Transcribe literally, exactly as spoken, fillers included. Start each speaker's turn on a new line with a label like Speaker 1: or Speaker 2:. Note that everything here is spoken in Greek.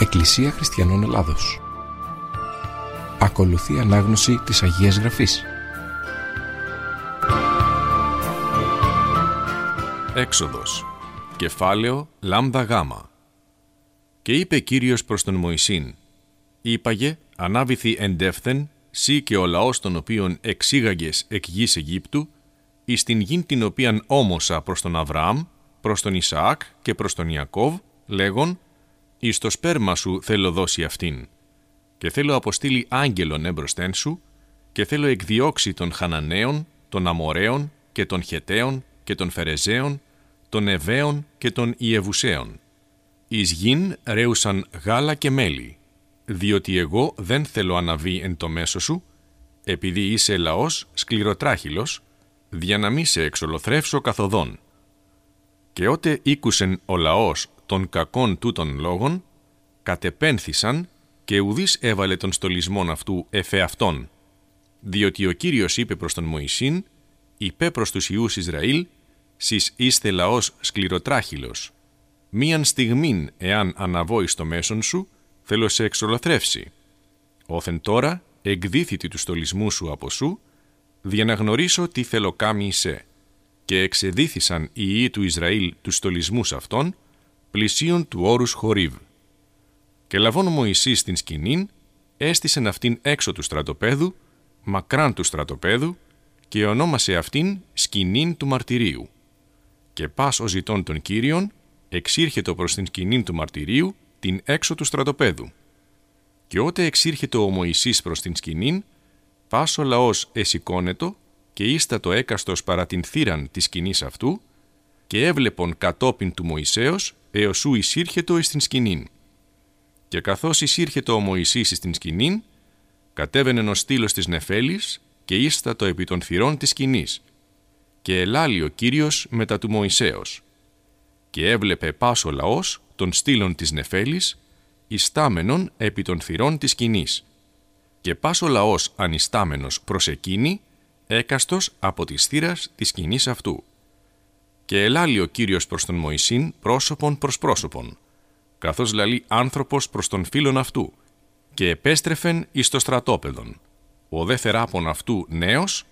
Speaker 1: Εκκλησία Χριστιανών Ελλάδος. Ακολουθεί ανάγνωση της Αγίας Γραφής.
Speaker 2: Έξοδος, κεφάλαιο λάμδα γάμα. Και είπε Κύριος προς τον Μωυσήν, «Είπαγε, ανάβηθη εντεύθεν, σύ και ο λαός τον οποίον εξήγαγες εκ γης Αιγύπτου, εις την γην την οποίαν όμωσα προς τον Αβραάμ, προς τον Ισαάκ και προς τον Ιακώβ, λέγον, εις το σπέρμα σου θέλω δώσει αυτήν. Και θέλω αποστείλει άγγελον έμπροσθέν σου, και θέλω εκδιώξει των Χαναναίων, των Αμοραίων και των Χεταίων και των Φερεζαίων, των Εβαίων και των Ιεβουσαίων. Εις γην ρέουσαν γάλα και μέλι, διότι εγώ δεν θέλω αναβεί εν το μέσο σου, επειδή είσαι λαός σκληροτράχυλος, δια να μη σε εξολοθρεύσω καθοδόν. Και ότε ήκουσεν ο λαός των κακών τούτων λόγων, κατεπένθησαν και ουδείς έβαλε τον στολισμόν αυτού εφεαυτόν, διότι ο Κύριος είπε προς τον Μωυσήν, είπε προς τους Υιούς Ισραήλ, σεις είστε λαός σκληροτράχυλος, μίαν στιγμήν εάν αναβώ εις το μέσον σου, θέλω σε εξολοθρεύσει. Όθεν τώρα εκδίθητη του στολισμού σου από σου, δια να γνωρίσω τι θέλω κάμει εισέ. Και εξεδίθησαν οι Υιοί του Ισραήλ τους στολισμούς αυτών, πλησίον του όρους Χορίβ. Και λαβών Μωυσής την σκηνήν, έστησεν αυτήν έξω του στρατοπέδου, μακράν του στρατοπέδου, και ονόμασε αυτήν σκηνήν του μαρτυρίου. Και πας ο ζητών των Κύριων, εξήρχετο προς την σκηνήν του μαρτυρίου, την έξω του στρατοπέδου. Και ότε εξήρχετο ο Μωυσής προς την σκηνήν, πας ο λαός εσηκώνετο, και ίστατο έκαστος παρά την θύραν της σκηνής αυτού, και έβλεπον κατόπιν του Μωυσέως, έως ου εισήρχετο εις την σκηνήν. Και καθώς εισήρχετο ο Μωυσής εις την σκηνήν, κατέβαινεν ο στήλος της νεφέλης, και ίστατο επί των θυρών της σκηνής. Και ελάλει ο Κύριος μετά του Μωυσέως. Και έβλεπε πας ο λαός των στήλων της νεφέλης, ιστάμενον επί των θυρών της σκηνής. Και πας ο λαός ανιστάμενος προς εκείνη, έκαστος από της θύρας της σκηνής αυτού. Και ελάλει ο Κύριος προς τον Μωυσήν πρόσωπον προς πρόσωπον, καθώς λαλεί άνθρωπος προς τον φίλον αυτού, και επέστρεφεν εις το στρατόπεδον. Ο δε θεράπων αυτού νέος,